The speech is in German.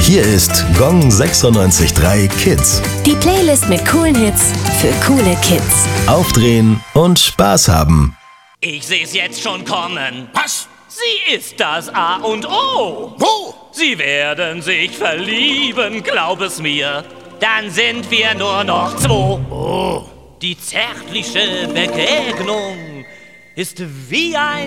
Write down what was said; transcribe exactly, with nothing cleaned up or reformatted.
Hier ist Gong sechsundneunzig Komma drei Kids. Die Playlist mit coolen Hits für coole Kids. Aufdrehen und Spaß haben. Ich seh's jetzt schon kommen. Was? Sie ist das A und O. Wo? Sie werden sich verlieben, glaub es mir. Dann sind wir nur noch zwei. Oh. Die zärtliche Begegnung ist wie ein